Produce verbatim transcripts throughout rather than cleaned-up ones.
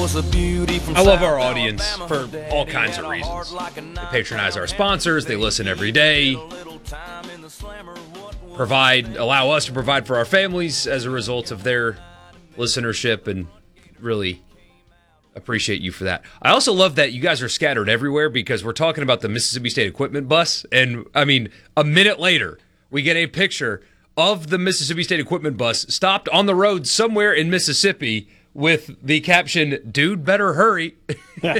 I love our audience for all kinds of reasons. They patronize our sponsors. They listen every day. Provide, allow us to provide for our families as a result of their listenership, and really appreciate you for that. I also love that you guys are scattered everywhere, because we're talking about the Mississippi State equipment bus, and I mean, a minute later, we get a picture of the Mississippi State equipment bus stopped on the road somewhere in Mississippi with the caption, "Dude, better hurry." uh,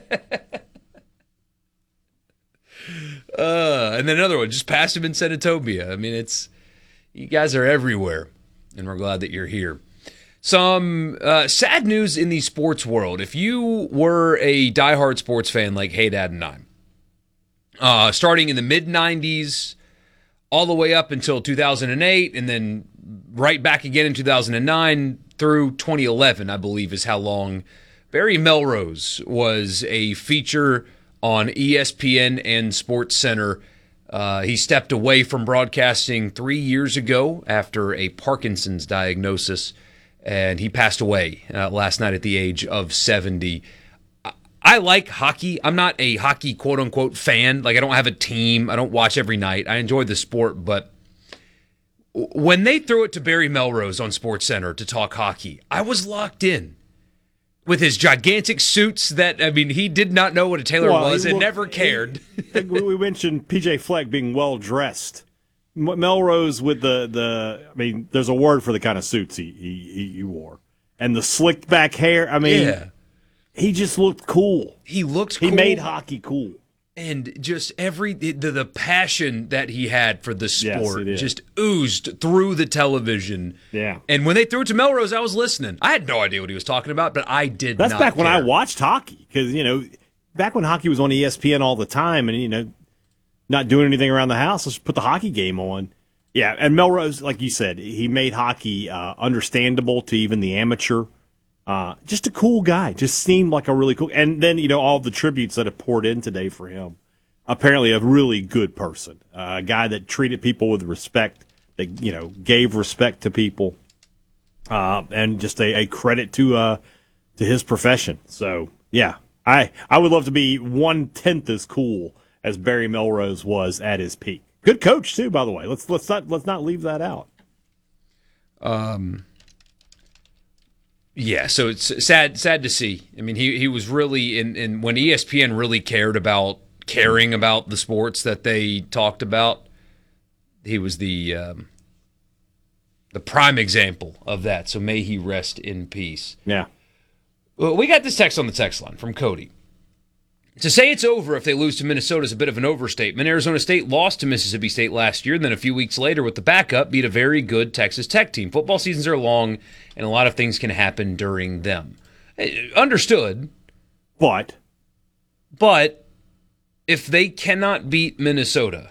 and then another one, just passed him in Senatobia. I mean, it's, you guys are everywhere, and we're glad that you're here. Some uh, sad news in the sports world. If you were a diehard sports fan like Hey Dad and I, uh, starting in the mid nineties, all the way up until two thousand eight, and then right back again in two thousand nine through twenty eleven, I believe, is how long Barry Melrose was a feature on E S P N and SportsCenter. Uh, he stepped away from broadcasting three years ago after a Parkinson's diagnosis, and he passed away uh, last night at the age of seventy. I like hockey. I'm not a hockey quote-unquote fan. Like, I don't have a team. I don't watch every night. I enjoy the sport, but when they threw it to Barry Melrose on SportsCenter to talk hockey, I was locked in with his gigantic suits that, I mean, he did not know what a tailor well, was and looked, never cared. He, we mentioned P J Fleck being well-dressed. Melrose with the, the, I mean, there's a word for the kind of suits he, he, he wore. And the slicked back hair, I mean, yeah. He just looked cool. He looked cool. He made hockey cool. And just every, the, the passion that he had for the sport yes, just oozed through the television. Yeah. And when they threw it to Melrose, I was listening. I had no idea what he was talking about, but I did That's not back care. when I watched hockey. Because, you know, back when hockey was on E S P N all the time and, you know, not doing anything around the house, let's put the hockey game on. Yeah, and Melrose, like you said, he made hockey uh, understandable to even the amateur. Uh, just a cool guy. Just seemed like a really cool. And then, you know, all the tributes that have poured in today for him. Apparently a really good person. Uh, a guy that treated people with respect, that, you know, gave respect to people. Uh, and just a, a credit to uh, to his profession. So, yeah, I I would love to be one-tenth as cool as Barry Melrose was at his peak. Good coach, too, by the way. Let's let's not let's not leave that out. Um. Yeah, so it's sad sad to see. I mean, he, he was really in, in when E S P N really cared about caring about the sports that they talked about. He was the um, the prime example of that. So may he rest in peace. Yeah. Well, we got this text on the text line from Cody. To say it's over if they lose to Minnesota is a bit of an overstatement. Arizona State lost to Mississippi State last year, and then a few weeks later with the backup beat a very good Texas Tech team. Football seasons are long, and a lot of things can happen during them. Understood. But? But if they cannot beat Minnesota,